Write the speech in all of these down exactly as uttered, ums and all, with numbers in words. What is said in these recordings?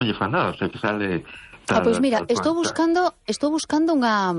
lle fa nada, o sea, que sale... Ah, pois pues mira, estou buscando, estou buscando unha...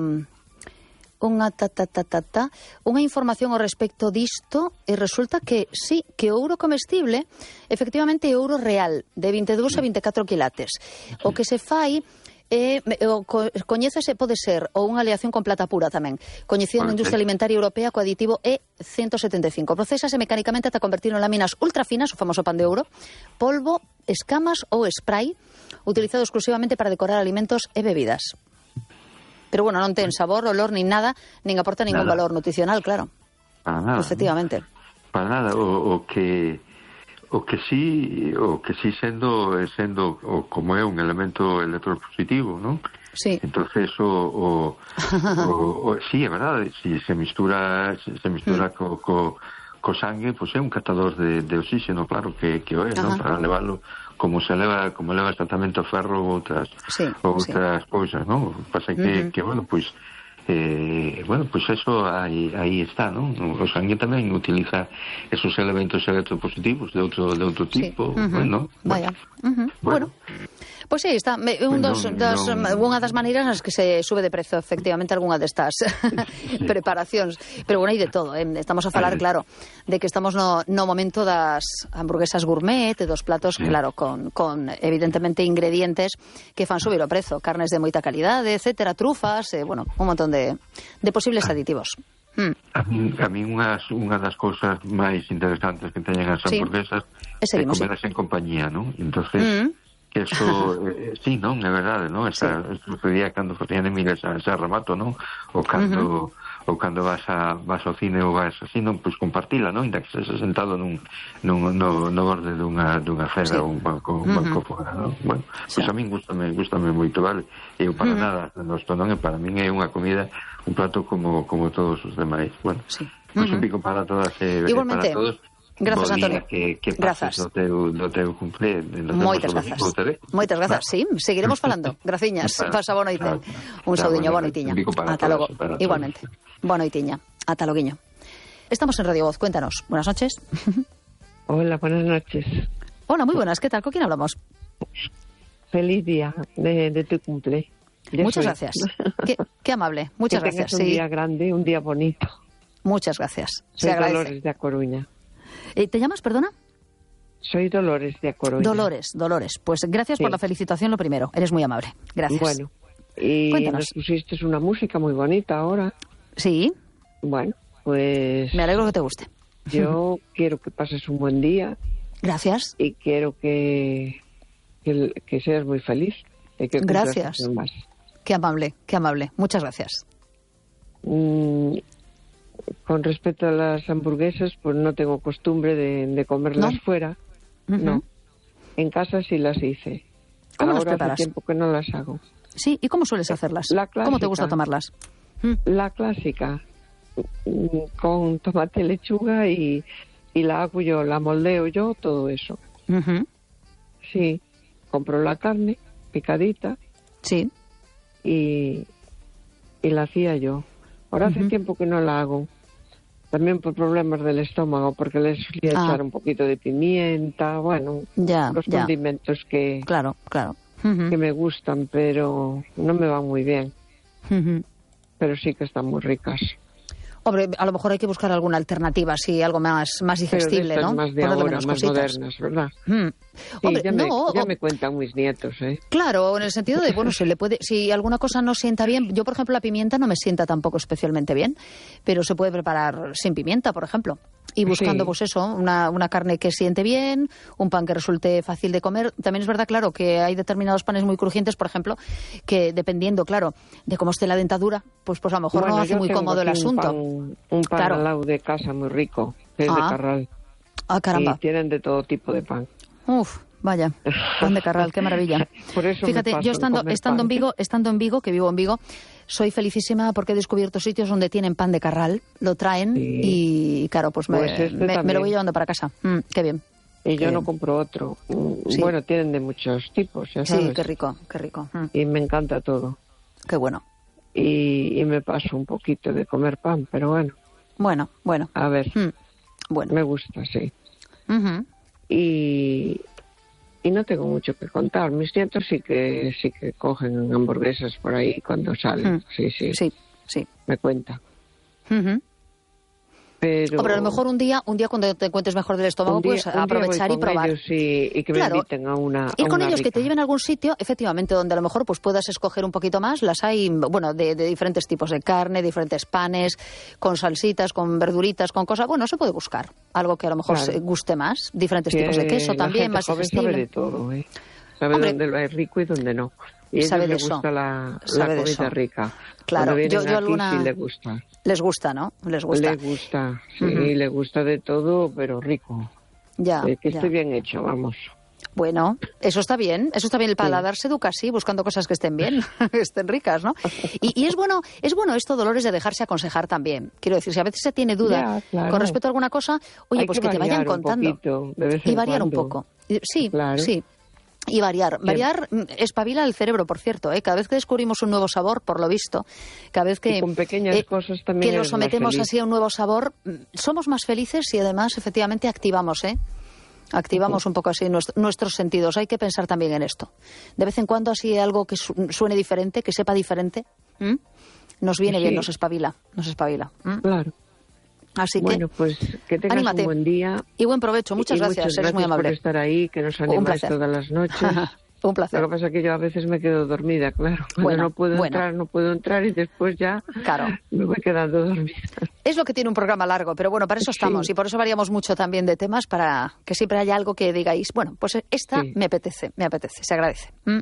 unha ta, ta, ta, ta, ta, unha información ao respecto disto e resulta que sí, que o ouro comestible efectivamente é ouro real de vinte e dous a vinte e catro quilates. O que se fai é, o, coñécese, pode ser ou unha aleación con plata pura tamén, coñecido na industria alimentaria europea co aditivo E ciento setenta e cinco. Procésase mecánicamente ata convertirlo en láminas ultrafinas, o famoso pan de ouro, polvo, escamas ou spray, utilizado exclusivamente para decorar alimentos e bebidas. Pero bueno, non ten sabor, olor, nin nada, nin aporta ningún nada. Valor nutricional, claro. Para nada. Efectivamente. Para nada, o, o que o que sí, o que sí sendo sendo o como é un elemento electropositivo, ¿no? Sí. Entonces o o, o, o sí, é verdade, si se mistura se, se mistura mm. co, co co sangue, pois pues é un catador de, de oxígeno, claro que que o é, ¿no? Para levarlo como se leva, como leva exactamente o ferro ou outras, sí, outras sí. cousas, ¿no? Pasa que, uh-huh. que bueno, pois, eh, bueno, pois eso aí, aí está, ¿no? O sangue tamén utiliza esos elementos electropositivos de outro, de outro tipo, sí. uh-huh. bueno, Vaya. Uh-huh. Bueno. bueno. Pois pues sí, está un dos, non, das, non... unha das maneiras nas que se sube de prezo efectivamente algunha destas sí. preparacións, pero bueno, hai de todo, eh? Estamos a falar, claro, de que estamos no, no momento das hamburguesas gourmet e dos platos, sí. claro, con, con evidentemente ingredientes que fan subir o prezo, carnes de moita calidade, etcétera, trufas, eh, bueno, un montón de, de posibles aditivos. Hmm. A mí, a mí unhas, unha das cousas máis interesantes que teñen as hamburguesas sí. é comerlas en compañía, non? Entonces... Mm. que eso, eh, sí, non, é verdade, non? Esa, sí. Sucedía cando facían emigas a ese remato, non? Ou cando, uh-huh. ou cando vas, a, vas ao cine ou vas así, non? Pois compartila, non? Inda que se sentado nun, nun, no, no borde dunha, dunha cera ou sí. un banco, un banco uh-huh. fora, non? Bueno, pois sí. a min gustame, gustame moito, vale? E eu para uh-huh. nada, isto non é para min é unha comida, un plato como, como todos os demais. Bueno, sí. pois uh-huh. un pico para todas e eh, para todos. Grazas, Antonio. Que, que grazas. Do teu, do teu cumple. Moitas grazas. Moitas grazas, sí. Seguiremos falando. Graciñas. Pasa boa noite. Un saudiño, boa noitiña. Ata logo. Igualmente. Boa noitiña. Ata loguiño. Estamos en Radio Voz. Cuéntanos. Buenas noches. Hola, buenas noches. Hola, muy buenas. ¿Qué tal? ¿Con quién hablamos? Feliz día de, de tu cumple. Yo Muchas soy. gracias. Qué, qué amable. Muchas que gracias. Un sí. día grande, un día bonito. Muchas gracias. Soy Se Dolores de A Coruña. ¿Te llamas, perdona? Soy Dolores de A Coruña. Dolores, Dolores. Pues gracias sí. por la felicitación, lo primero. Eres muy amable. Gracias. Bueno, y Cuéntanos. Nos pusiste una música muy bonita ahora. Sí. Bueno, pues... Me alegro que te guste. Yo quiero que pases un buen día. Gracias. Y quiero que, que, que seas muy feliz. Y que gracias. Más. Qué amable, qué amable. Muchas gracias. Mm, Con respecto a las hamburguesas, pues no tengo costumbre de, de comerlas ¿No? fuera. Uh-huh. No. En casa sí las hice. ¿Cómo Ahora las preparas? Hace tiempo que no las hago. Sí, ¿y cómo sueles hacerlas? La clásica, ¿Cómo te gusta tomarlas? La clásica. Con tomate, lechuga y, y la hago yo, la moldeo yo, todo eso. Uh-huh. Sí. Compro la carne picadita. Sí. Y, y la hacía yo. Ahora hace uh-huh. tiempo que no la hago. También por problemas del estómago, porque le solía ah. echar un poquito de pimienta, bueno, ya, los ya. condimentos que, claro, claro. Uh-huh. que me gustan, pero no me van muy bien. Uh-huh. Pero sí que están muy ricas. Hombre, a lo mejor hay que buscar alguna alternativa, sí, algo más, más digestible, Pero ¿no? más de ahora, más cositas. modernas, ¿verdad? Mm. Sí, Hombre, ya, no, me, ya me cuentan mis nietos, ¿eh? Claro, en el sentido de, bueno, se le puede, si alguna cosa no sienta bien, yo por ejemplo la pimienta no me sienta tampoco especialmente bien, pero se puede preparar sin pimienta, por ejemplo. Y buscando, sí. pues eso, una, una carne que siente bien, un pan que resulte fácil de comer. También es verdad, claro, que hay determinados panes muy crujientes, por ejemplo, que dependiendo, claro, de cómo esté la dentadura, pues, pues a lo mejor bueno, no hace muy cómodo el asunto. Un pan, un pan claro. al lado de casa muy rico, que es ah. de Carral. Ah, caramba. Y tienen de todo tipo de pan. Uf, vaya, pan de Carral, qué maravilla. Por eso Fíjate, yo estando, estando en Vigo, estando en Vigo, que vivo en Vigo, soy felicísima porque he descubierto sitios donde tienen pan de Carral, lo traen sí. y claro, pues, pues me, este me, me lo voy llevando para casa. Mm, qué bien. Y yo qué no bien. compro otro. Sí. Bueno, tienen de muchos tipos, ya sabes. Sí, qué rico, qué rico. Mm. Y me encanta todo. Qué bueno. Y, y me paso un poquito de comer pan, pero bueno. Bueno, bueno. A ver, mm. bueno. me gusta, sí. Uh-huh. Y, y no tengo mucho que contar. Mis nietos sí que sí que cogen hamburguesas por ahí cuando salen. Mm. Sí, sí. Sí, sí. Me cuenta. Uh-huh. Pero... Oh, pero a lo mejor un día, un día cuando te encuentres mejor del estómago, día, puedes aprovechar y probar. Ellos y, y que claro, me inviten a una ir a con una ellos, rica. que te lleven a algún sitio, efectivamente, donde a lo mejor pues puedas escoger un poquito más. Las hay, bueno, de, de diferentes tipos de carne, diferentes panes, con salsitas, con verduritas, con cosas. Bueno, se puede buscar algo que a lo mejor claro. se guste más. Diferentes que tipos de queso también, más digestible. Sabe de todo, ¿eh? Sabe Hombre, dónde lo es rico y dónde no. Y a ellos sabe de les gusta eso. la, sabe la comida rica. Claro, yo, yo aquí, alguna... sí les gusta. Les gusta, ¿no? Les gusta. Les gusta, sí, uh-huh. les gusta de todo, pero rico. Ya, eh, que ya. esté bien hecho, vamos. Bueno, eso está bien, eso está bien. El paladar se educa así, buscando cosas que estén bien, que estén ricas, ¿no? Y, y es bueno, es bueno esto, Dolores, de dejarse aconsejar también. Quiero decir, si a veces se tiene duda ya, claro. con respecto a alguna cosa, oye, Hay pues que, que te vayan contando. Un poquito, de vez en y variar cuando. un poco. Sí, claro. sí. Y variar. Variar espabila el cerebro, por cierto, ¿eh? Cada vez que descubrimos un nuevo sabor, por lo visto, cada vez que, y con pequeñas eh, cosas también que lo sometemos así a un nuevo sabor, somos más felices y además, efectivamente, activamos, ¿eh? Activamos uh-huh. un poco así nuestro, nuestros sentidos. Hay que pensar también en esto. De vez en cuando así algo que su, suene diferente, que sepa diferente, ¿m? nos viene sí. bien, nos espabila. Nos espabila. ¿m? Claro. Así que, bueno, pues que tengas anímate. un buen día. Y buen provecho. Muchas y gracias, muchas eres gracias muy amable. por estar ahí, que nos animáis todas las noches. Un placer. Lo que pasa es que yo a veces me quedo dormida, claro. Cuando bueno, no puedo bueno. entrar, no puedo entrar y después ya claro. me voy quedando dormida. Es lo que tiene un programa largo, pero bueno, para eso estamos sí. y por eso variamos mucho también de temas, para que siempre haya algo que digáis, bueno, pues esta sí. me apetece, me apetece, se agradece. ¿Mm?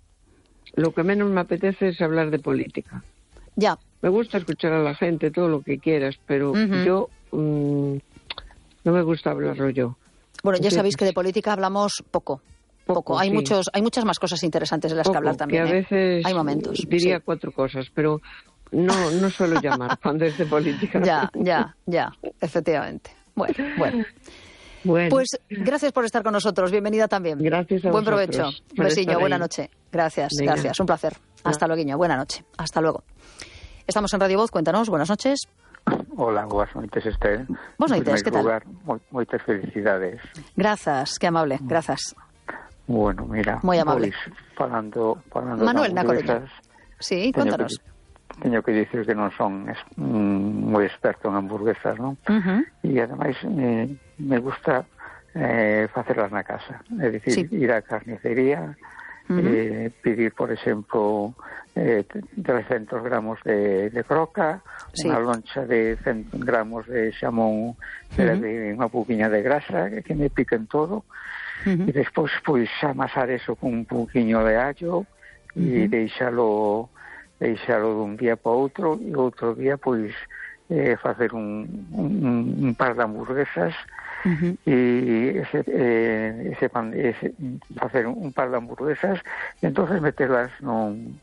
Lo que menos me apetece es hablar de política. Ya. Me gusta escuchar a la gente, todo lo que quieras, pero uh-huh. yo mmm, no me gusta hablarlo yo. Bueno, ya sabéis que de política hablamos poco. Poco. Poco. Hay sí. muchos, hay muchas más cosas interesantes de las Poco, que hablar también. Que a veces ¿eh? Hay momentos. Diría sí. cuatro cosas, pero no, no suelo llamar cuando es de política. Ya, ya, ya, efectivamente. Bueno, bueno. Bueno. Pues gracias por estar con nosotros. Bienvenida también. Gracias a Buen vosotros. provecho. Un besiño, buena noche. Gracias, Venga. gracias. Un placer. Hasta luego. Buena noche. Hasta luego. Estamos en Radio Voz. Cuéntanos. Buenas noches. Hola, boas noites, Estel. Boas noites, que tal? Lugar, moi, moitas felicidades. Grazas, que amable, grazas. Bueno, mira, moi amable. Pois, falando, falando Manuel, na Coruña. Sí, contanos. Que, teño que dicir que non son es, mm, moi experto en hamburguesas, non? Uh-huh. E ademais me, me gusta eh, facerlas na casa. É dicir, sí. ir á carnicería, uh-huh. eh, pedir, por exemplo, eh, trescentos gramos de, de croca, sí. unha loncha de cen gramos de xamón, uh-huh. de unha pouquiña de grasa, que me piquen todo. Uh-huh. E despois, pois, amasar eso con un pouquiño de allo e uh-huh. deixalo deixalo dun día para outro e outro día, pois, eh, facer un, un, un par de hamburguesas uh-huh. e ese, eh, ese pan, ese, facer un par de hamburguesas e entonces meterlas non,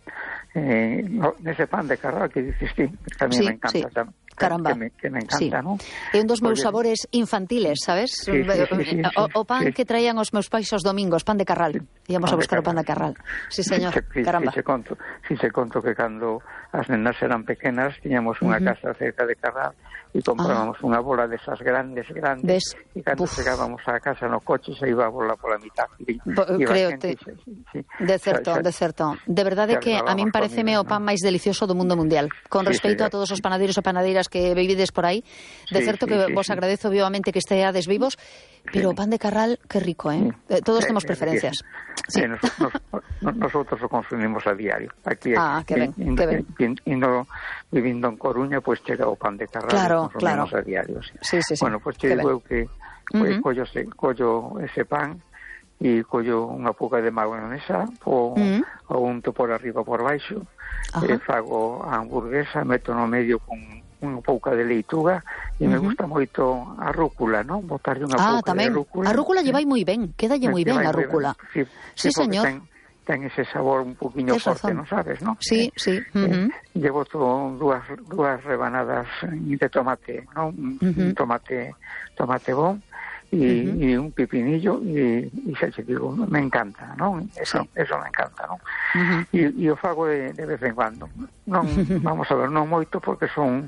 eh, no, nese pan de carral que dices ti, que a mí sí, me encanta sí. tamén. Caramba. Que me, que me encanta, sí. ¿no? É un dos meus Porque... sabores infantiles, sabes? Sí, sí, sí, sí, o, o pan sí. que traían os meus pais os domingos, pan de carral. Íamos a buscar o pan de carral. Sí, señor. Si, Caramba. Si se conto, si se conto que cando as nenas eran pequenas, tiñamos unha uh-huh. casa cerca de Carral e comprábamos ah. unha bola desas grandes, grandes. ¿Ves? E cando Uf. chegábamos á casa no coche se iba a bola pola mitad. E, creo te... sí, sí. De certo, xa, xa, de certo. De verdade que a min pareceme o pan máis delicioso do mundo mundial. Con sí, respecto sí, a todos os panaderos e panadeiras que vivides por aí, de sí, certo sí, que sí, vos sí. agradezo vivamente que esteades vivos, pero o pan de Carral, que rico, ¿eh? Sí. Todos sí, temos preferencias. Sí. Sí, nos, nos, nosotros lo consumimos a diario. Aquí, ah, que ben, in, que ben. Y no vivindo en Coruña, pues chega o pan de Carral, claro, consumimos claro. a diario. Sí, sí, sí. sí. Bueno, pues che digo que pues, uh-huh. collo, se, collo ese pan e collo unha pouca de mayonesa o, uh-huh. o unto por arriba por baixo, e fago a hamburguesa, meto no medio con unha pouca de leituga e uh-huh. me gusta moito a rúcula, non? Botarlle unha ah, pouca tamén. de rúcula. A rúcula llevai moi ben, quedalle moi ben a rúcula. Sí, sí, sí, señor. Ten, ten ese sabor un poquinho es forte, razón. non sabes, non? Sí, sí. Uh-huh. Eh, llevo todo dúas, dúas rebanadas de tomate, non? Uh-huh. Un tomate, tomate bon. Y, uh-huh. y un pepinillo y, y xa te digo, me encanta, non? Eso, sí. eso me encanta, non? Uh-huh. E, e o fago de, de vez en cuando. Non, vamos a ver, non moito porque son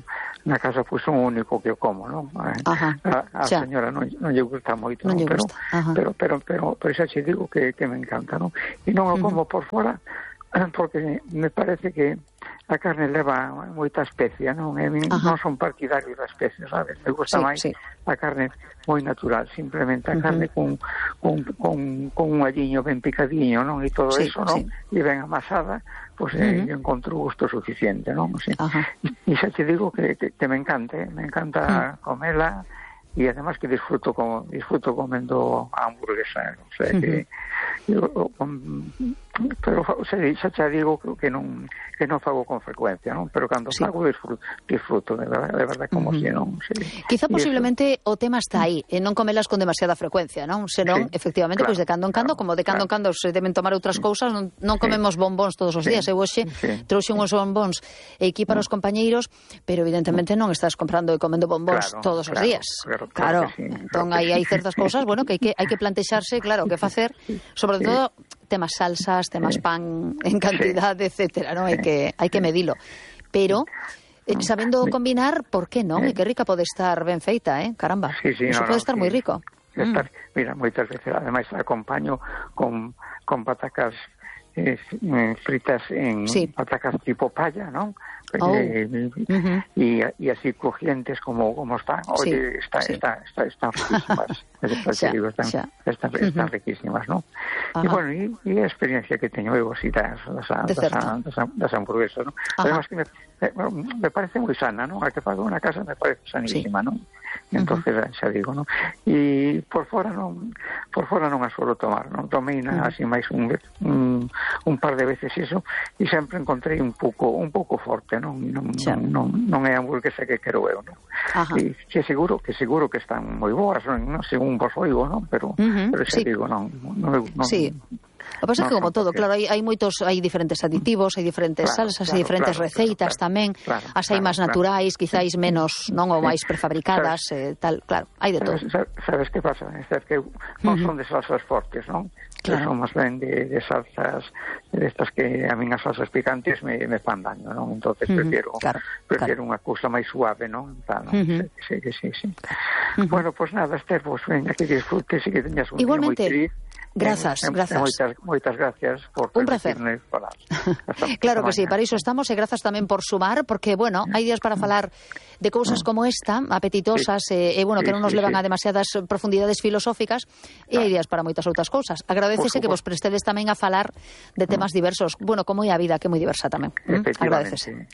na casa pues un único que eu como, non? Ajá, a, a señora non, non lle gusta moito, non, non pero, pero, pero, pero, pero xa che digo que, que me encanta, non? E non o como uh-huh. por fora, porque me parece que a carne leva moita especia, non? E non son partidarios da especia, sabes? Me gusta sí, máis sí. a carne moi natural, simplemente a carne uh-huh. con, con, con, con un alliño ben picadiño, non? E todo sí, eso, non? Sí. E ben amasada, pois pues, uh-huh. eh, encontro gusto suficiente, non? Sí. Uh-huh. E xa te digo que, que, que me encanta, me encanta uh-huh. comela, e además que disfruto como disfruto comendo a hamburguesa, o sea, que uh-huh. eu, um, pero xa, xa te digo que non que non fago con frecuencia, non? Pero cando sí. fago disfruto, disfruto de verdade, de verdade como uh-huh. si non. Sí. Quizá posiblemente eso... o tema está aí, e non comelas con demasiada frecuencia, non? Senón, sí, efectivamente, claro, pois pues de cando en cando, claro, como de cando claro. en cando se deben tomar outras cousas, non, non comemos sí. bombóns todos os días. Sí. Eu hoxe sí. trouxe uns bombóns e aquí para os compañeiros, pero evidentemente non estás comprando e comendo bombóns claro, todos claro, os días. Claro, claro. claro. Sí, entón claro aí hai certas cousas, bueno, que hai que hai que plantexarse, claro, que facer, sobre sí. todo temas salsas, temas sí. pan en cantidad, sí. etcétera, non? Hai que hai que medilo. Pero eh, sabendo combinar, por que non? E que rica pode estar ben feita, eh? Caramba. Sí, sí, Eso no, pode no, estar sí. moi rico. Estar, mm. Mira, moitas veces ademais acompaño con con patacas eh, fritas en sí. patacas tipo palla, non? Oh. Eh, uh-huh. y, y así crujientes como, como están. Oye, sí, está, sí. Está, está, están riquísimas. Está, digo, están, están, están, uh-huh. están riquísimas, ¿no? Ajá. Y bueno, y, y a experiencia que teño eu así das, das, das, das, das hamburguesas, ¿no? Ajá. Además que me, me parece moi sana, ¿no? A que pago una casa me parece sanísima, sí. ¿no? Entonces, uh-huh. xa digo, ¿no? E por fora non por fora non a suelo tomar, non tomei na, uh-huh. así máis un, un, un par de veces iso e sempre encontrei un pouco un pouco forte, non non, non, non é a hamburguesa que quero eu, non? E que seguro que seguro que están moi boas, non, según vos oigo, non? Pero uh-huh. pero xa sí. digo, non, non, non sí. O que pasa é que, como todo, claro, hai, hai moitos, hai diferentes aditivos, hai diferentes claro, salsas, claro, hai diferentes claro, receitas claro, tamén, claro, as hai claro, máis naturais, claro. quizáis menos, non, ou máis prefabricadas, eh, tal, claro, hai de todo. Sabes, sabes que pasa? É que non son de salsas fortes, non? Claro. Son máis ben de, de salsas, de estas que a min as salsas picantes me, me fan daño, non? Entonces uh-huh. prefiero, claro, prefiero claro. unha cousa máis suave, non? Tal, non? Uh-huh. Sí, sí, sí, sí. Uh-huh. Bueno, pues nada, Esther, pues venga, que disfrutes e que teñas un Igualmente. día moi feliz. Grazas, eh, grazas. Moitas, moitas gracias por un placer. falar. Claro que sí, para iso estamos e grazas tamén por sumar, porque, bueno, hai días para falar de cousas como esta, apetitosas, sí. e, e, bueno, sí, que non nos sí, levan sí. a demasiadas profundidades filosóficas, e hai días para moitas outras cousas. Agradecese que vos prestedes tamén a falar de temas diversos. Bueno, como é a vida, que é moi diversa tamén. Agradecese.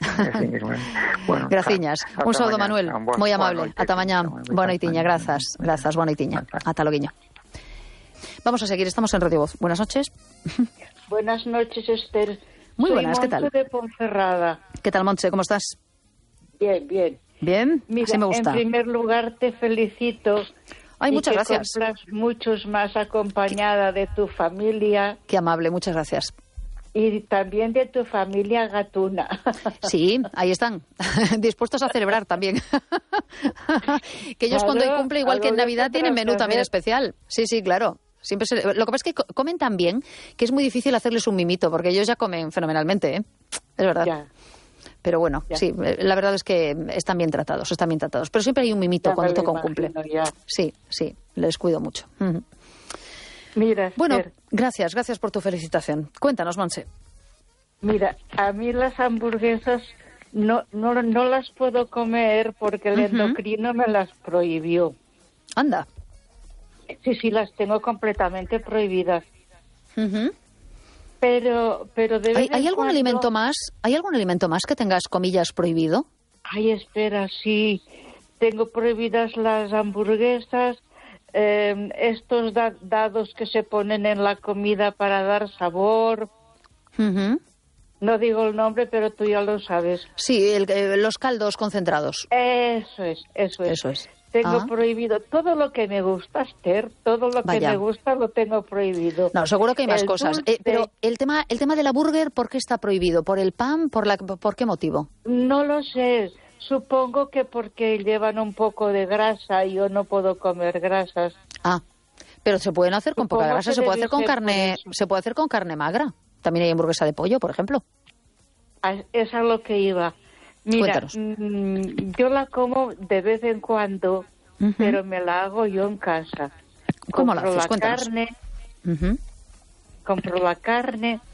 Bueno, Graciñas. Un saúdo, Manuel, moi amable. Ata mañá. Boa noitiña, grazas. Grazas, boa noitiña. Ata loguiño. Vamos a seguir, estamos en Radio Voz. Buenas noches. Buenas noches, Esther. Muy Soy buenas, ¿qué tal? Montse de Ponferrada. ¿Qué tal, Montse? ¿Cómo estás? Bien, bien. ¿Bien? Mira, así me gusta. En primer lugar, te felicito. Ay, muchas y que gracias. cumplas muchos más acompañada de tu familia. Qué amable, muchas gracias. Y también de tu familia gatuna. Sí, ahí están, dispuestos a celebrar también. Que ellos claro, cuando hay cumple, igual que en Navidad, tienen menú también especial. Sí, sí, claro. Siempre se... Lo que pasa es que comen tan bien que es muy difícil hacerles un mimito, porque ellos ya comen fenomenalmente, ¿eh? Es verdad. Ya. Pero bueno, ya. Sí, la verdad es que están bien tratados, están bien tratados. Pero siempre hay un mimito ya cuando toca un cumple. Ya. Sí, sí, les cuido mucho. Uh-huh. Mira, bueno, Esther, gracias, gracias por tu felicitación. Cuéntanos, Montse. Mira, a mí las hamburguesas no, no, no las puedo comer porque el uh-huh. endocrino me las prohibió. Anda. Sí, sí, las tengo completamente prohibidas. Uh-huh. Pero, pero de ¿Hay, ¿hay algún cuando... alimento más? ¿Hay algún alimento más que tengas, comillas, prohibido? Ay, espera, sí. Tengo prohibidas las hamburguesas, eh, estos da dados que se ponen en la comida para dar sabor. Uh-huh. No digo el nombre, pero tú ya lo sabes. Sí, el, eh, los caldos concentrados. Eso es, eso es. Eso es. Tengo ah. prohibido todo lo que me gusta, Esther, todo lo Vaya. que me gusta lo tengo prohibido. No, seguro que hay más el cosas. Dulce... Eh, pero el tema, el tema de la burger, ¿por qué está prohibido? ¿Por el pan? ¿Por la, por qué motivo? No lo sé. Supongo que porque llevan un poco de grasa y yo no puedo comer grasas. Ah, pero se pueden hacer con Supongo poca grasa. Se puede hacer con carne, por se puede hacer con carne magra. También hay hamburguesa de pollo, por ejemplo. Es a lo que iba. Mira, mmm, yo la como de vez en cuando, uh-huh. pero me la hago yo en casa. ¿Cómo la haces? La carne, uh-huh. compro la carne,